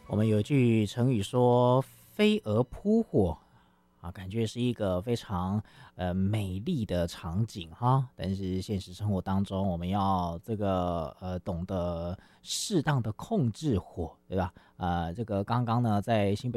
我们有句成语说飞蛾扑火啊，感觉是一个非常美丽的场景哈。但是现实生活当中，我们要这个懂得适当的控制火，对吧？这个刚刚呢在新北